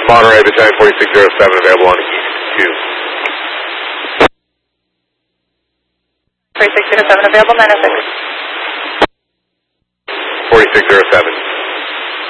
Monterey, Battalion 4607, available on East 2. 4607 available, 906. 4607.